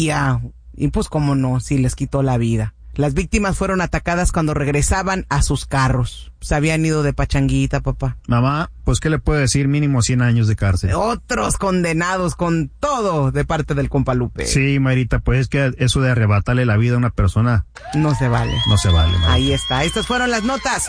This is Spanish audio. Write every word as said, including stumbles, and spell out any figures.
policía. Y pues cómo no, sí les quitó la vida. Las víctimas fueron atacadas cuando regresaban a sus carros. Se habían ido de pachanguita, papá. Mamá, pues ¿qué le puedo decir? Mínimo cien años de cárcel. Otros condenados con todo de parte del compa Lupe. Sí, Mayrita, pues es que eso de arrebatarle la vida a una persona... No se vale. No se vale, Mayrita. Ahí está. Estas fueron las notas